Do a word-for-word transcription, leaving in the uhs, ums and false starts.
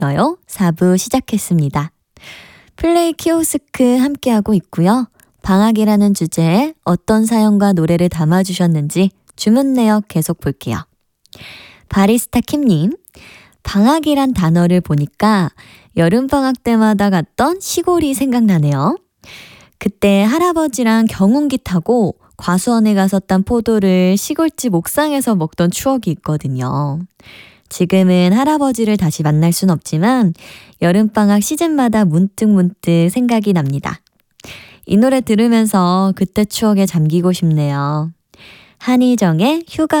너요? 사 부 시작했습니다. 플레이 키오스크 함께하고 있고요. 방학이라는 주제에 어떤 사연과 노래를 담아주셨는지 주문 내역 계속 볼게요. 바리스타 킴님, 방학이란 단어를 보니까 여름방학 때마다 갔던 시골이 생각나네요. 그때 할아버지랑 경운기 타고 과수원에 가서 딴 포도를 시골집 옥상에서 먹던 추억이 있거든요. 지금은 할아버지를 다시 만날 순 없지만 여름방학 시즌마다 문득문득 생각이 납니다. 이 노래 들으면서 그때 추억에 잠기고 싶네요. 한희정의 휴가